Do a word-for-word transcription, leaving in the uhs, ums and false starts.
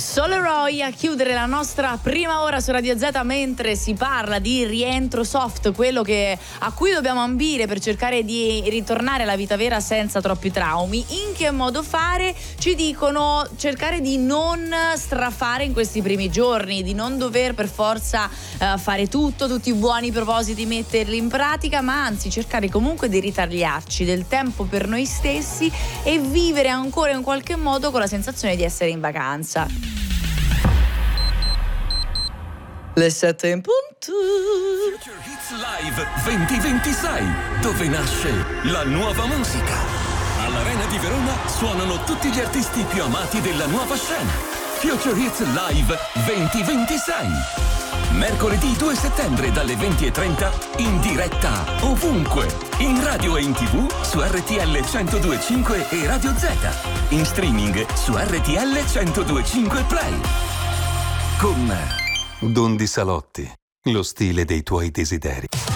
Solo Roy a chiudere la nostra prima ora su Radio Z, mentre si parla di rientro soft, quello che, a cui dobbiamo ambire per cercare di ritornare alla vita vera senza troppi traumi. In che modo fare? Ci dicono cercare di non strafare in questi primi giorni, di non dover per forza uh, fare tutto, tutti i buoni propositi, metterli in pratica, ma anzi cercare comunque di ritagliarci del tempo per noi stessi e vivere ancora in qualche modo con la sensazione di essere in vacanza. Le sette in punto. Future Hits Live duemilaventisei, dove nasce la nuova musica. All'Arena di Verona suonano tutti gli artisti più amati della nuova scena. Future Hits Live duemilaventisei. Mercoledì due settembre dalle venti e trenta in diretta ovunque, in radio e in tv su R T L centodue e cinque e Radio Z, in streaming su R T L centodue e cinque Play. Con Don Di Salotti, lo stile dei tuoi desideri.